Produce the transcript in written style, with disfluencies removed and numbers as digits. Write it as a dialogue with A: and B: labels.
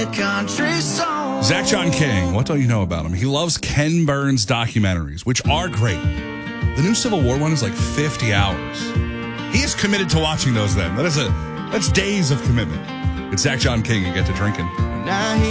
A: country song.
B: Zach John King, what don't you know about him? He loves Ken Burns documentaries, which are great. The new Civil War one is like 50 hours. He is committed to watching those then. That's days of commitment. It's Zach John King and Get to Drinking.
A: Now